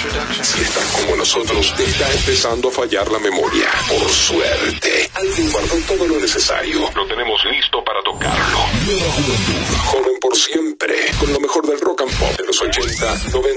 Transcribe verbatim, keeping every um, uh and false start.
Si estás como nosotros, te está empezando a fallar la memoria. Por suerte, alguien guardó todo lo necesario. Lo tenemos listo para tocarlo. Nueva juventud, joven por siempre, con lo mejor del rock and pop de los ochenta, noventa.